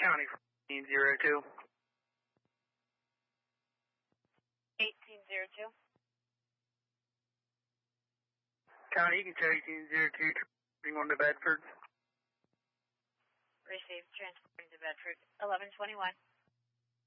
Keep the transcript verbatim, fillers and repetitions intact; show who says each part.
Speaker 1: County for eighteen zero two.
Speaker 2: eighteen zero two.
Speaker 1: County, you can show eighteen zero two, bring on to Bedford.
Speaker 2: Received, transporting to Bedford, eleven twenty-one.